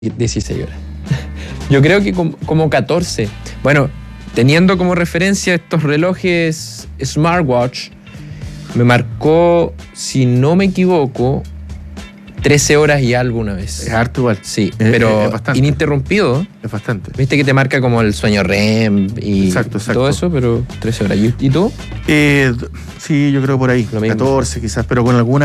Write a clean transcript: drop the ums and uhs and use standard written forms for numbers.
16 horas. Yo creo que como 14. Bueno, teniendo como referencia estos relojes smartwatch, me marcó, si no me equivoco, 13 horas y algo una vez. Es harto igual. Sí, pero bastante. Ininterrumpido. Es bastante. Viste que te marca como el sueño REM y Exacto. todo eso, pero 13 horas. ¿Y tú? Sí, yo creo por ahí. Lo mismo. 14 quizás, pero con alguna